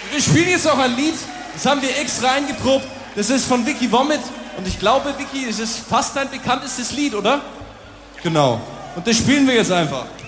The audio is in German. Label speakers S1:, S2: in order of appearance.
S1: Wir spielen jetzt auch ein Lied, das haben wir extra eingeprobt. Das ist von Vicky Vomit. Und ich glaube, Vicky, es ist fast dein bekanntestes Lied, oder? Genau. Und das spielen wir jetzt einfach.